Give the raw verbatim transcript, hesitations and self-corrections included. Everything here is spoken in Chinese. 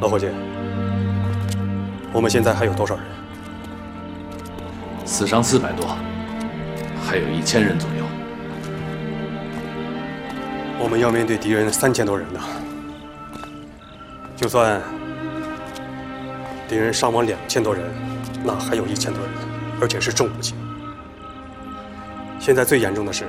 老伙计，我们现在还有多少人？ 死伤四百多，还有一千人左右。 我们要面对敌人三千多人呢。就算敌人伤亡两千多人，那还有一千多人，而且是重武器。现在最严重的是，